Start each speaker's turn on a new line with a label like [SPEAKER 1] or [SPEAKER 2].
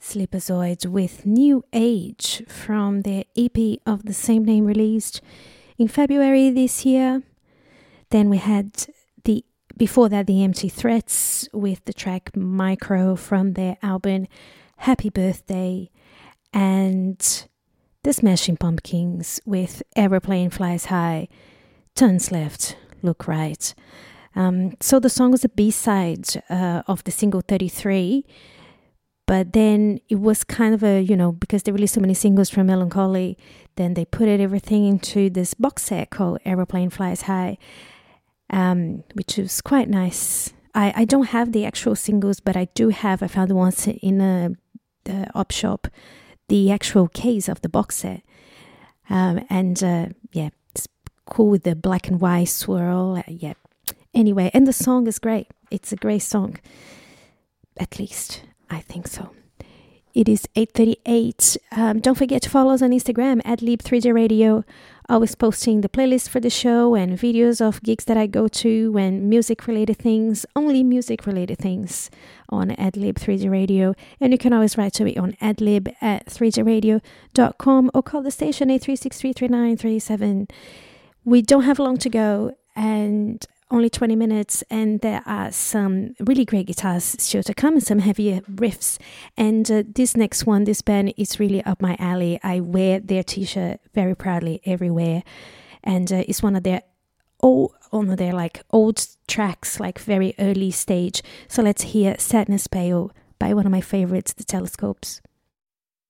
[SPEAKER 1] Sleepazoid with New Age from their EP of the same name released in February this year. Then we had before that the Empty Threats with the track Micro from their album Happy Birthday, and the Smashing Pumpkins with Aeroplane Flies High, Turns Left, Look Right. So the song was a B-side of the single 33, but then it was kind of a, because they released so many singles from Melancholy, then they put everything into this box set called Aeroplane Flies High, which was quite nice. I don't have the actual singles, but I found once in the op shop, the actual case of the box set. It's cool with the black and white swirl. Anyway, and the song is great. It's a great song. At least, I think so. It is 8:38. Don't forget to follow us on Instagram at Adlib3J Radio. Always posting the playlist for the show and videos of gigs that I go to and music-related things, only music-related things on Adlib3J Radio. And you can always write to me on adlib@3jradio.com or call the station 836-339-37. We don't have long to go and only 20 minutes, and there are some really great guitars still to come and some heavier riffs. And this next one, this band is really up my alley. I wear their t-shirt very proudly everywhere, and it's one of their old tracks, like very early stage. So let's hear Sadness Pale by one of my favorites, The Telescopes.